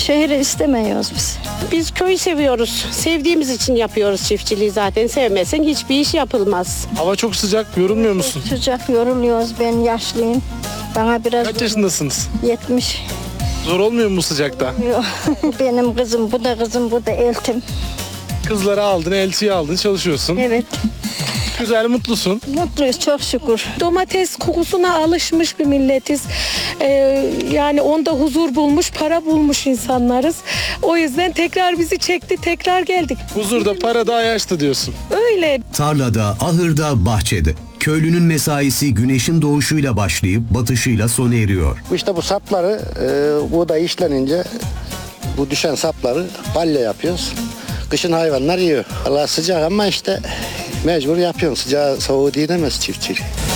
Şehri istemiyoruz biz. Biz köyü seviyoruz. Sevdiğimiz için yapıyoruz çiftçiliği zaten. Sevmesen hiçbir iş yapılmaz. Hava çok sıcak, yorulmuyor musun? Sıcak, yoruluyoruz. Ben yaşlıyım. Bana biraz Kaç yaşındasınız? 70. Zor olmuyor mu bu sıcakta? Yok. Benim kızım, bu da kızım, bu da eltim. Kızları aldın, eltiyi aldın, çalışıyorsun. Evet. Güzel, mutlusun. Mutluyuz çok şükür. Domates kokusuna alışmış bir milletiz. Yani onda huzur bulmuş, para bulmuş insanlarız. O yüzden tekrar bizi çekti, tekrar geldik. Huzurda, parada, ayaşta diyorsun. Öyle. Tarlada, ahırda, bahçede. Köylünün mesaisi güneşin doğuşuyla başlayıp batışıyla sona eriyor. İşte bu sapları buğday işlenince bu düşen sapları balya yapıyoruz. Kışın hayvanlar yiyor. Allah sıcak ama işte mecbur yapıyorsun. Sıcağı soğuğu diyemez çiftçi.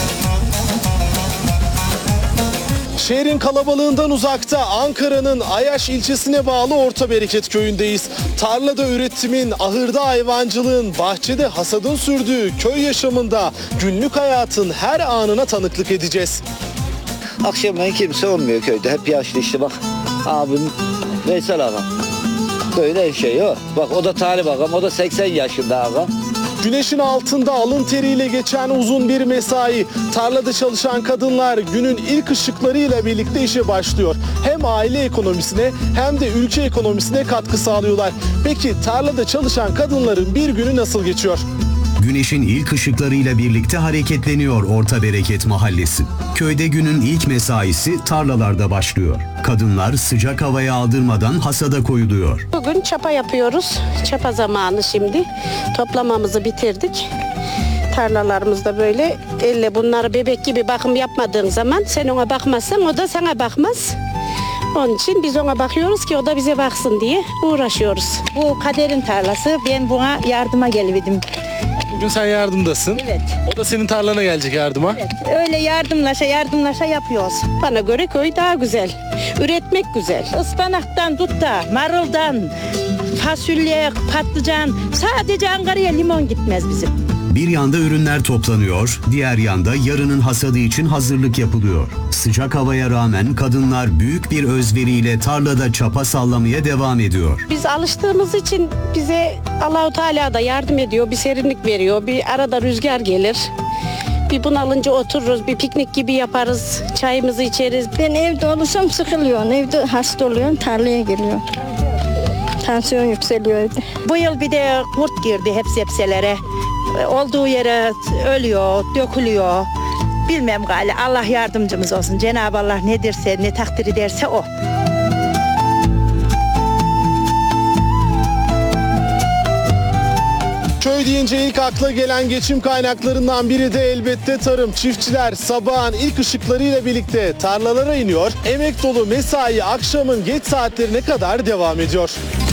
Şehrin kalabalığından uzakta Ankara'nın Ayaş ilçesine bağlı Ortabereket köyündeyiz. Tarlada üretimin, ahırda hayvancılığın, bahçede hasadın sürdüğü köy yaşamında günlük hayatın her anına tanıklık edeceğiz. Akşamleyin kimse olmuyor köyde. Hep yaşlı işte bak. Abim Veysel ağam. Köyde en şey o. Bak o da Talip ağam. O da 80 yaşında ağam. Güneşin altında alın teriyle geçen uzun bir mesai. Tarlada çalışan kadınlar günün ilk ışıklarıyla birlikte işe başlıyor. Hem aile ekonomisine hem de ülke ekonomisine katkı sağlıyorlar. Peki tarlada çalışan kadınların bir günü nasıl geçiyor? Güneşin ilk ışıklarıyla birlikte hareketleniyor Ortabereket mahallesi. Köyde günün ilk mesaisi tarlalarda başlıyor. Kadınlar sıcak havaya aldırmadan hasada koyuluyor. Bugün çapa yapıyoruz. Çapa zamanı şimdi. Toplamamızı bitirdik. Tarlalarımızda böyle elle bunları bebek gibi bakım yapmadığın zaman sen ona bakmazsan o da sana bakmaz. Onun için biz ona bakıyoruz ki o da bize baksın diye uğraşıyoruz. Bu kaderin tarlası. Ben buna yardıma geldim. Bugün sen yardımdasın. Evet. O da senin tarlana gelecek yardıma. Öyle yardımlaşa yapıyoruz. Bana göre köy daha güzel. Üretmek güzel. Ispanaktan tut da maruldan, fasulye, patlıcan, sadece Ankara'ya limon gitmez bizim. Bir yanda ürünler toplanıyor, diğer yanda yarının hasadı için hazırlık yapılıyor. Sıcak havaya rağmen kadınlar büyük bir özveriyle tarlada çapa sallamaya devam ediyor. Biz alıştığımız için bize Allahu Teala da yardım ediyor. Bir serinlik veriyor. Bir arada rüzgar gelir. Bir bunalınca otururuz, bir piknik gibi yaparız, çayımızı içeriz. Ben evde olursam sıkılıyorum. Evde hasta oluyorum, tarlaya geliyorum. Tansiyon yükseliyor evde. Bu yıl bir de kurt girdi hep sebzelere. Olduğu yere ölüyor, dökülüyor. Bilmem galiba. Allah yardımcımız olsun. Cenab-ı Allah ne derse, ne takdir ederse o. Köy deyince ilk akla gelen geçim kaynaklarından biri de elbette tarım. Çiftçiler sabahın ilk ışıklarıyla birlikte tarlalara iniyor. Emek dolu mesai akşamın geç saatlerine kadar devam ediyor.